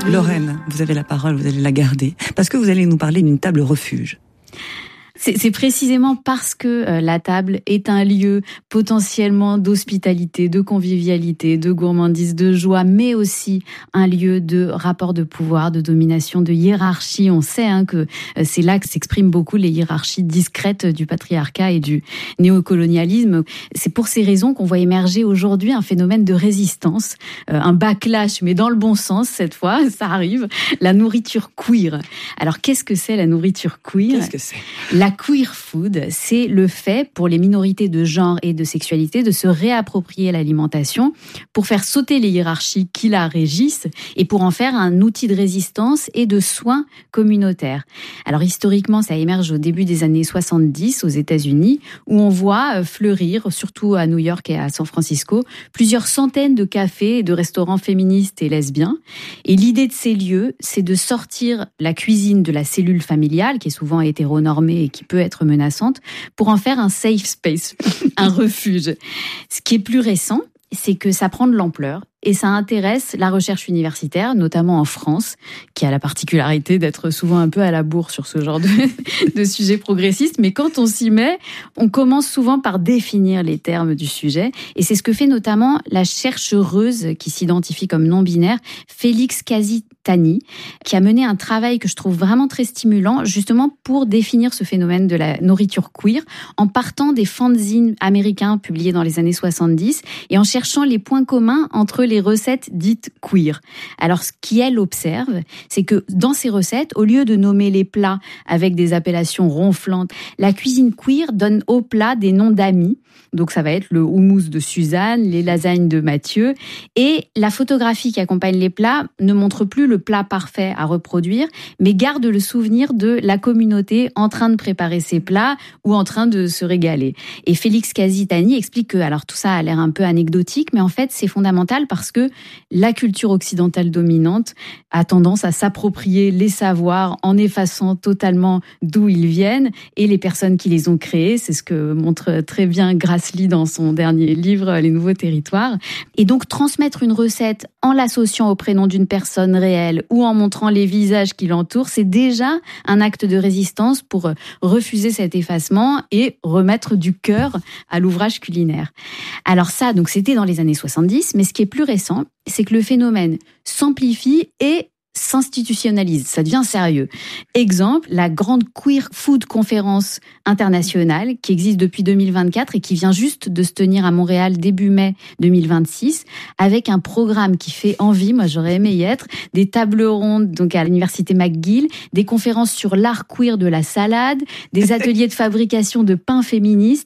Lorraine, vous avez la parole, vous allez la garder, parce que vous allez nous parler d'une table refuge. C'est précisément parce que la table est un lieu potentiellement d'hospitalité, de convivialité, de gourmandise, de joie, mais aussi un lieu de rapport de pouvoir, de domination, de hiérarchie. On sait que c'est là que s'expriment beaucoup les hiérarchies discrètes du patriarcat et du néocolonialisme. C'est pour ces raisons qu'on voit émerger aujourd'hui un phénomène de résistance, un backlash, mais dans le bon sens cette fois, ça arrive, la nourriture queer. Alors qu'est-ce que c'est la nourriture queer ? Qu'est-ce que c'est ? La queer food, c'est le fait pour les minorités de genre et de sexualité de se réapproprier l'alimentation pour faire sauter les hiérarchies qui la régissent et pour en faire un outil de résistance et de soins communautaires. Alors historiquement, ça émerge au début des années 70 aux États-Unis où on voit fleurir, surtout à New York et à San Francisco, plusieurs centaines de cafés et de restaurants féministes et lesbiens. Et l'idée de ces lieux, c'est de sortir la cuisine de la cellule familiale qui est souvent hétéronormée et qui peut être menaçante, pour en faire un safe space, un refuge. Ce qui est plus récent, c'est que ça prend de l'ampleur et ça intéresse la recherche universitaire, notamment en France, qui a la particularité d'être souvent un peu à la bourre sur ce genre de sujets progressistes. Mais quand on s'y met, on commence souvent par définir les termes du sujet. Et c'est ce que fait notamment la chercheuse qui s'identifie comme non-binaire, Félix Kazitani, qui a mené un travail que je trouve vraiment très stimulant, justement pour définir ce phénomène de la nourriture queer, en partant des fanzines américains publiés dans les années 70 et en cherchant les points communs entre les recettes dites queer. Alors, ce qu'elle observe, c'est que dans ces recettes, au lieu de nommer les plats avec des appellations ronflantes, la cuisine queer donne aux plats des noms d'amis. Donc, ça va être le houmous de Suzanne, les lasagnes de Mathieu. Et la photographie qui accompagne les plats ne montre plus le plat parfait à reproduire, mais garde le souvenir de la communauté en train de préparer ces plats ou en train de se régaler. Et Félix Kazitani explique que, alors tout ça a l'air un peu anecdotique, mais en fait, c'est fondamental parce que la culture occidentale dominante a tendance à s'approprier les savoirs en effaçant totalement d'où ils viennent et les personnes qui les ont créés. C'est ce que montre très bien Grassley dans son dernier livre, Les Nouveaux Territoires. Et donc, transmettre une recette en l'associant au prénom d'une personne réelle ou en montrant les visages qui l'entourent, c'est déjà un acte de résistance pour refuser cet effacement et remettre du cœur à l'ouvrage culinaire. Alors ça, donc c'était dans les années 70, mais ce qui est plus récent, c'est que le phénomène s'amplifie et s'institutionnalise, ça devient sérieux. Exemple, la grande Queer Food Conférence internationale qui existe depuis 2024 et qui vient juste de se tenir à Montréal début mai 2026 avec un programme qui fait envie, moi j'aurais aimé y être, des tables rondes donc à l'université McGill, des conférences sur l'art queer de la salade, des ateliers de fabrication de pain féministe